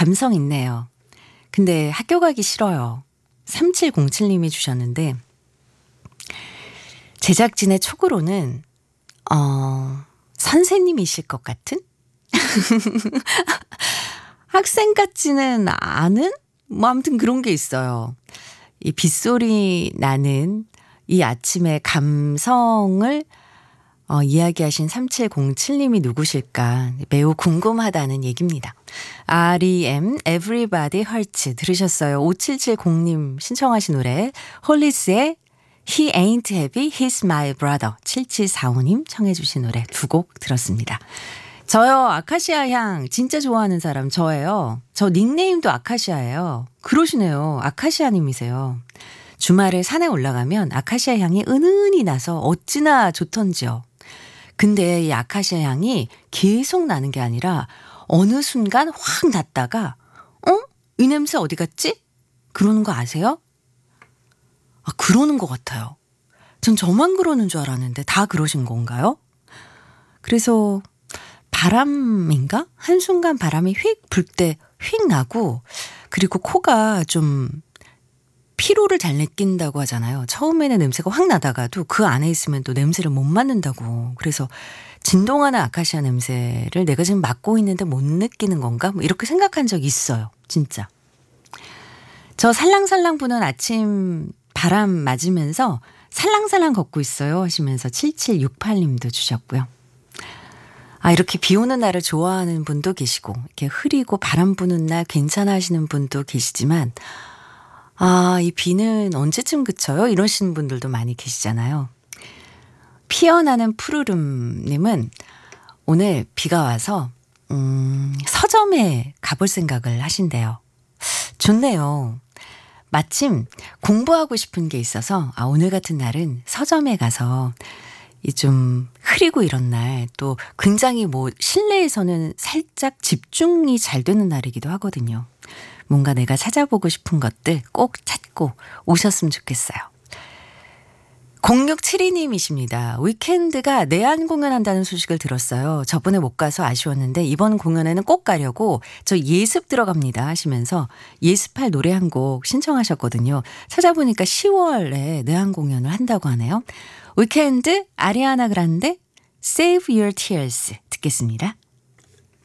감성 있네요. 근데 학교 가기 싫어요. 3707님이 주셨는데 제작진의 촉으로는 선생님이실 것 같은? 학생 같지는 않은? 뭐 아무튼 그런 게 있어요. 이 빗소리 나는 이 아침의 감성을 이야기하신 3707님이 누구실까 매우 궁금하다는 얘기입니다. REM Everybody Hurts 들으셨어요. 5770님 신청하신 노래 홀리스의 He Ain't Heavy, He's My Brother 7745님 청해 주신 노래 두 곡 들었습니다. 저요 아카시아 향 진짜 좋아하는 사람 저예요. 저 닉네임도 아카시아예요. 그러시네요. 아카시아님이세요. 주말에 산에 올라가면 아카시아 향이 은은히 나서 어찌나 좋던지요. 근데 이 아카시아 향이 계속 나는 게 아니라 어느 순간 확 났다가 이 냄새 어디 갔지? 그러는 거 아세요? 그러는 것 같아요. 전 저만 그러는 줄 알았는데 다 그러신 건가요? 그래서 바람인가? 한순간 바람이 휙 불 때 휙 나고 그리고 코가 좀 피로를 잘 느낀다고 하잖아요. 처음에는 냄새가 확 나다가도 그 안에 있으면 또 냄새를 못 맡는다고. 그래서 진동하는 아카시아 냄새를 내가 지금 맡고 있는데 못 느끼는 건가? 뭐 이렇게 생각한 적이 있어요. 진짜. 저 살랑살랑 부는 아침 바람 맞으면서 살랑살랑 걷고 있어요 하시면서 7768님도 주셨고요. 이렇게 비 오는 날을 좋아하는 분도 계시고 이렇게 흐리고 바람 부는 날 괜찮아 하시는 분도 계시지만 이 비는 언제쯤 그쳐요? 이러시는 분들도 많이 계시잖아요. 피어나는 푸르름님은 오늘 비가 와서 서점에 가볼 생각을 하신대요. 좋네요. 마침 공부하고 싶은 게 있어서 오늘 같은 날은 서점에 가서 이 좀 흐리고 이런 날 또 굉장히 실내에서는 살짝 집중이 잘 되는 날이기도 하거든요. 뭔가 내가 찾아보고 싶은 것들 꼭 찾고 오셨으면 좋겠어요. 0672님이십니다. 위켄드가 내한 공연한다는 소식을 들었어요. 저번에 못 가서 아쉬웠는데 이번 공연에는 꼭 가려고 저 예습 들어갑니다 하시면서 예습할 노래 한 곡 신청하셨거든요. 찾아보니까 10월에 내한 공연을 한다고 하네요. 위켄드 아리아나 그란데 Save Your Tears 듣겠습니다.